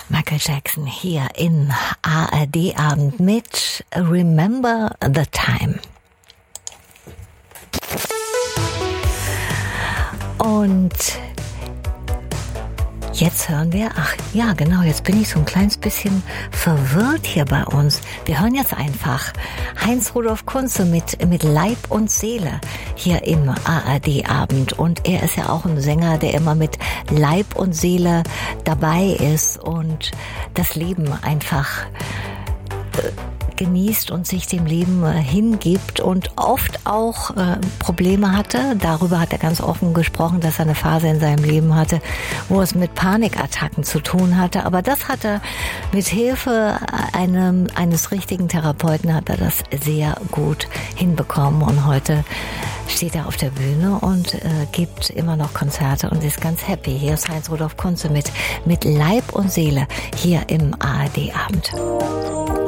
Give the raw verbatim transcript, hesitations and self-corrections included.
Michael Jackson hier in A R D-Abend mit Remember the Time. Und jetzt hören wir, ach ja genau, jetzt bin ich so ein kleines bisschen verwirrt hier bei uns. Wir hören jetzt einfach Heinz-Rudolf Kunze mit, mit Leib und Seele hier im A R D-Abend. Und er ist ja auch ein Sänger, der immer mit Leib und Seele dabei ist und das Leben einfach äh, genießt und sich dem Leben äh, hingibt und oft auch äh, Probleme hatte. Darüber hat er ganz offen gesprochen, dass er eine Phase in seinem Leben hatte, wo es mit Panikattacken zu tun hatte. Aber das hat er mit Hilfe einem, eines richtigen Therapeuten hat er das sehr gut hinbekommen. Und heute steht er auf der Bühne und äh, gibt immer noch Konzerte und ist ganz happy. Hier ist Heinz-Rudolf Kunze mit, mit Leib und Seele hier im A R D-Abend.